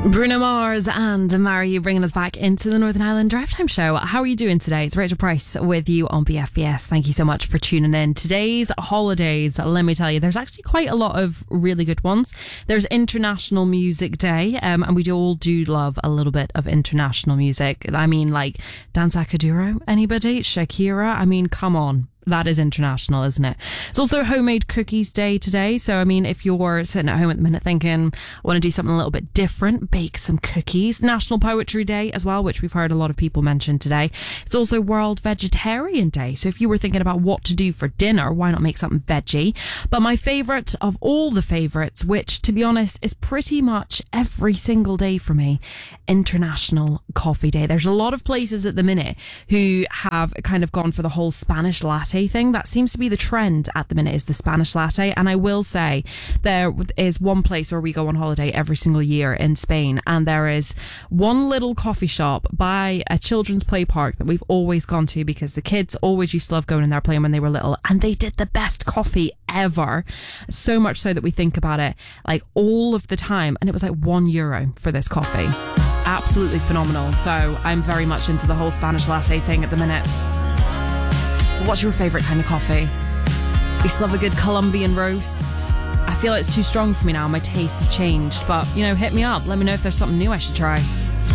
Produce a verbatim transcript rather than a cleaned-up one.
Bruno Mars and Marry bringing us back into the Northern Ireland Drive Time Show. How are you doing today? It's Rachel Price with you on B F B S. Thank you so much for tuning in. Today's holidays, let me tell you, there's actually quite a lot of really good ones. There's International Music Day, um, and we do all do love a little bit of international music. I mean, like Danza Kuduro, anybody? Shakira? I mean, come on. That is international, isn't it? It's also Homemade Cookies Day today. So, I mean, if you're sitting at home at the minute thinking, I want to do something a little bit different, bake some cookies. National Poetry Day as well, which we've heard a lot of people mention today. It's also World Vegetarian Day. So if you were thinking about what to do for dinner, why not make something veggie? But my favourite of all the favourites, which to be honest is pretty much every single day for me, International Coffee Day. There's a lot of places at the minute who have kind of gone for the whole Spanish latte thing. That seems to be the trend at the minute, is the Spanish latte. And I will say there is one place where we go on holiday every single year in Spain, and there is one little coffee shop by a children's play park that we've always gone to because the kids always used to love going in there playing when they were little, and they did the best coffee ever, so much so that we think about it like all of the time. And it was like one euro for this coffee. Absolutely phenomenal. So I'm very much into the whole Spanish latte thing at the minute. What's your favourite kind of coffee? I used to love a good Colombian roast. I feel like it's too strong for me now. My tastes have changed. But, you know, hit me up. Let me know if there's something new I should try.